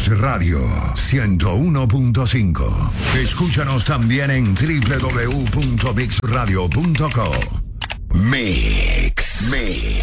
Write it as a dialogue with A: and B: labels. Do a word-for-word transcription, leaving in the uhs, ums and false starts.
A: Mix Radio ciento uno punto cinco. Escúchanos también en doble u doble u doble u punto mix radio punto co. Mix. Mix.